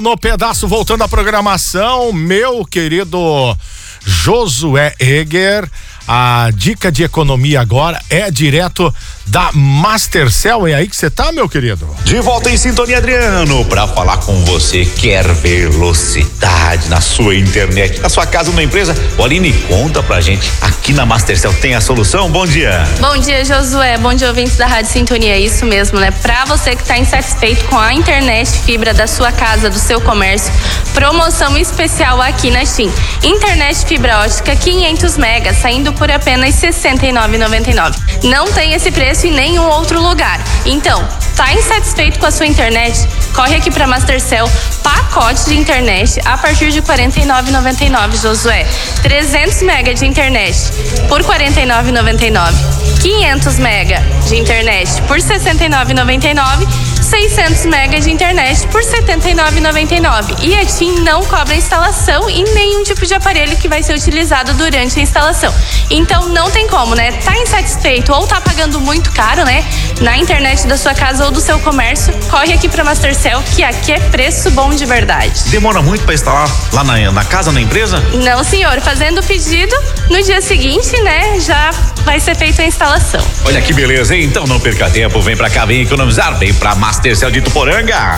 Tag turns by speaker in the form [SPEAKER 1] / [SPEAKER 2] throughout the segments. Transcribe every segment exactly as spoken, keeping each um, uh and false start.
[SPEAKER 1] No pedaço, voltando à programação, meu querido Josué Egger, a dica de economia agora é direto da Mastercell. É aí que você tá, meu querido?
[SPEAKER 2] De volta em sintonia, Adriano, para falar com você. Quer velocidade na sua internet, na sua casa, na empresa? O Aline conta pra gente. Aqui na Mastercell tem a solução. Bom dia.
[SPEAKER 3] Bom dia, Josué. Bom dia, ouvintes da Rádio Sintonia. É isso mesmo, né? Pra você que tá insatisfeito com a internet fibra da sua casa, do seu comércio, promoção especial aqui na TIM. Internet fibra ótica quinhentos megas, saindo por apenas sessenta e nove reais e noventa e nove centavos. Não tem esse preço em nenhum outro lugar. Então, tá insatisfeito com a sua internet? Corre aqui pra Mastercell, pacote de internet a partir de quarenta e nove reais e noventa e nove centavos, Josué. trezentos megas de internet por quarenta e nove reais e noventa e nove centavos. quinhentos megas de internet por sessenta e nove reais e noventa e nove centavos. seiscentos megas de internet por setenta e nove reais e noventa e nove centavos. E a TIM não cobra instalação e nenhum tipo de aparelho que vai ser utilizado durante a instalação. Então não tem como, né? Tá insatisfeito ou tá pagando muito caro, né? Na internet da sua casa ou do seu comércio, corre aqui pra Mastercell, que aqui é preço bom de verdade.
[SPEAKER 2] Demora muito para instalar lá na, na casa, na empresa?
[SPEAKER 3] Não, senhor. Fazendo o pedido, no dia seguinte, né? Já vai ser feita a instalação.
[SPEAKER 2] Olha que beleza, hein? Então não perca tempo, vem pra cá, vem economizar, vem pra Mastercell de Ituporanga.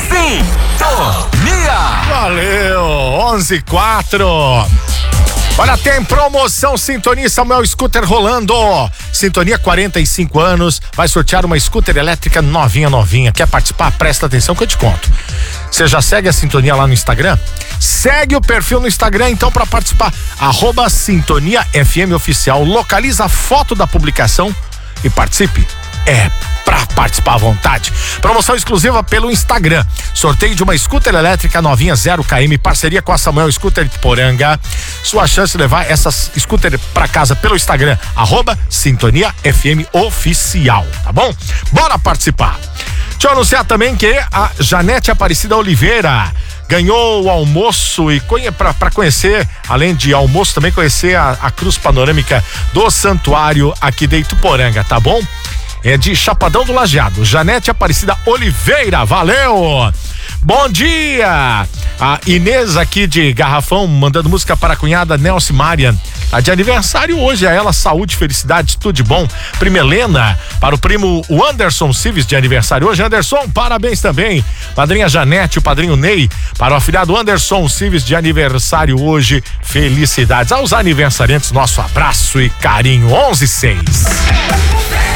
[SPEAKER 1] Sintonia! Valeu, onze e quatro. Olha, tem promoção Sintonia Samuel Scooter rolando. Sintonia, quarenta e cinco anos, vai sortear uma scooter elétrica novinha, novinha. Quer participar? Presta atenção que eu te conto. Você já segue a Sintonia lá no Instagram? Segue o perfil no Instagram, então, para participar. Arroba Sintonia F M Oficial. Localiza a foto da publicação e participe. É pra participar à vontade. Promoção exclusiva pelo Instagram. Sorteio de uma scooter elétrica novinha zero quilômetros, parceria com a Samuel Scooter de Poranga. Sua chance de levar essa scooter pra casa pelo Instagram, arroba Sintonia F M Oficial, tá bom? Bora participar. Deixa eu anunciar também que a Janete Aparecida Oliveira ganhou o almoço e para conhecer, além de almoço, também conhecer a, a cruz panorâmica do santuário aqui de Ituporanga, tá bom? É de Chapadão do Lajeado. Janete Aparecida Oliveira, valeu! Bom dia! A Inês aqui de Garrafão, mandando música para a cunhada Nelson Marian. Tá de aniversário hoje, a ela saúde, felicidade, tudo de bom. Prima Helena, para o primo o Anderson Cives de aniversário hoje. Anderson, parabéns também. Madrinha Janete, o padrinho Ney, para o afilhado Anderson Cives de aniversário hoje. Felicidades aos aniversariantes, nosso abraço e carinho. onze e seis.